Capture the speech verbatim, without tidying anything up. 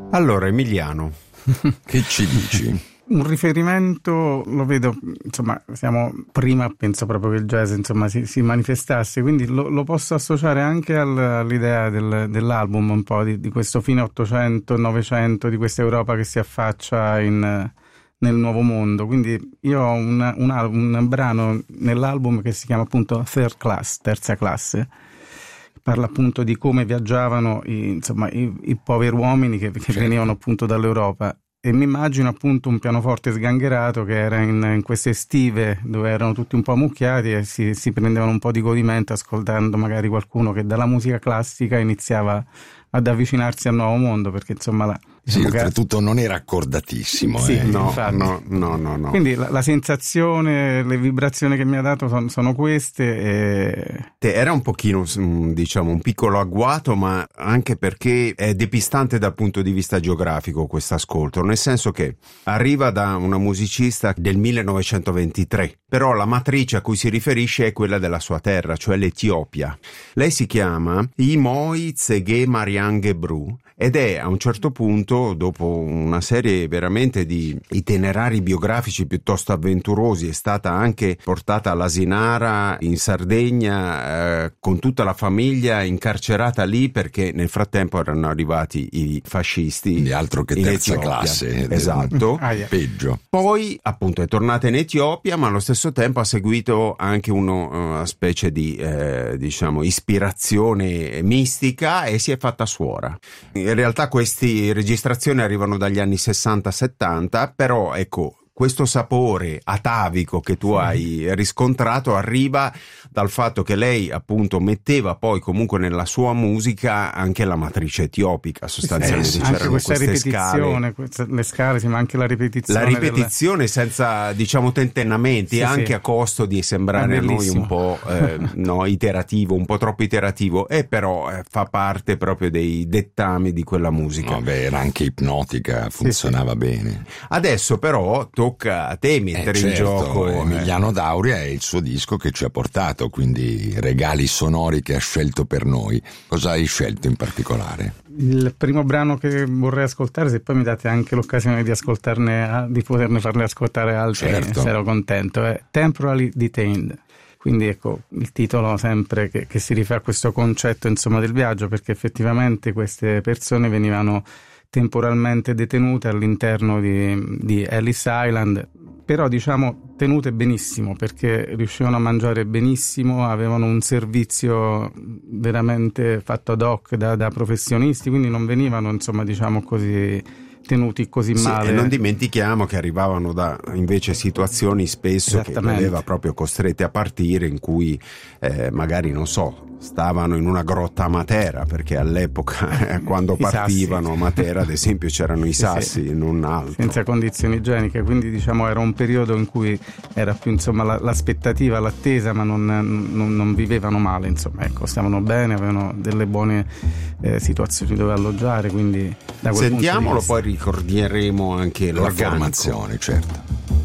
Allora, Emiliano, che ci dici? Un riferimento lo vedo, insomma, siamo prima, penso proprio che il jazz, insomma, si, si manifestasse, quindi lo, lo posso associare anche al, all'idea del, dell'album, un po' di, di questo fine Ottocento, Novecento, di questa Europa che si affaccia in, nel nuovo mondo. Quindi io ho un, un, un brano nell'album che si chiama appunto Third Class, terza classe. Parla appunto di come viaggiavano i, insomma, i, i poveri uomini che, che certo. venivano appunto dall'Europa. E mi immagino appunto un pianoforte sgangherato che era in, in queste estive dove erano tutti un po' ammucchiati e si, si prendevano un po' di godimento ascoltando magari qualcuno che dalla musica classica iniziava ad avvicinarsi al nuovo mondo, perché insomma la, sì, oltretutto che... non era accordatissimo. Sì, eh. no, infatti. no, no, no, no. Quindi la, la sensazione, le vibrazioni che mi ha dato son, sono queste. E... Era un pochino, diciamo, un piccolo agguato, ma anche perché è depistante dal punto di vista geografico questo ascolto, nel senso che arriva da una musicista del millenovecentoventitré, però la matrice a cui si riferisce è quella della sua terra, cioè l'Etiopia. Lei si chiama Imoi Tsege Marianne Gebru ed è a un certo punto, dopo una serie veramente di itinerari biografici piuttosto avventurosi, è stata anche portata all'Asinara in Sardegna eh, con tutta la famiglia, incarcerata lì perché nel frattempo erano arrivati i fascisti. Quindi altro che terza Etiopia. Classe. Esatto. Ah, yeah. Peggio. Poi appunto è tornata in Etiopia, ma allo stesso tempo ha seguito anche uno, una specie di eh, diciamo ispirazione mistica e si è fatta suora. In realtà queste registrazioni arrivano dagli anni sessanta settanta, però ecco, questo sapore atavico che tu hai riscontrato arriva dal fatto che lei appunto metteva poi comunque nella sua musica anche la matrice etiopica, sostanzialmente eh, c'erano questa queste ripetizione, scale. queste, le scale, sì, ma anche la ripetizione. La ripetizione del... senza, diciamo, tentennamenti, sì, anche sì. a costo di sembrare a noi un po' eh, no, iterativo, un po' troppo iterativo, e però eh, fa parte proprio dei dettami di quella musica. Vabbè, era anche ipnotica, funzionava sì, sì. bene. Adesso però tocca a te mettere eh, certo, in gioco Emiliano Dauria è il suo disco che ci ha portato, quindi regali sonori che ha scelto per noi. Cosa hai scelto in particolare? Il primo brano che vorrei ascoltare, se poi mi date anche l'occasione di ascoltarne, di poterne farne ascoltare altri, certo. sarò contento, è Temporally Detained. Quindi ecco il titolo sempre che, che si rifà a questo concetto, insomma, del viaggio, perché effettivamente queste persone venivano temporalmente detenute all'interno di, di Ellis Island, però diciamo tenute benissimo, perché riuscivano a mangiare benissimo, avevano un servizio veramente fatto ad hoc da, da professionisti, quindi non venivano, insomma, diciamo così, tenuti così sì, male. E non dimentichiamo che arrivavano da invece situazioni spesso che aveva proprio costretti a partire, in cui eh, magari non so stavano in una grotta a Matera, perché all'epoca quando partivano a Matera ad esempio c'erano i sassi, sì, non altro, senza condizioni igieniche, quindi diciamo era un periodo in cui era più insomma la, l'aspettativa, l'attesa, ma non, non, non vivevano male, insomma, ecco, stavano bene, avevano delle buone eh, situazioni dove alloggiare, quindi da quel sentiamolo, punto di vista. Poi ricorderemo anche l'organico. La formazione, certo.